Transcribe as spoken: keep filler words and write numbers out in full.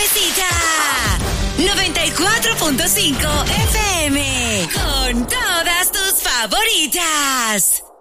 Nuevecita noventa y cuatro punto cinco F M con todas tus favoritas.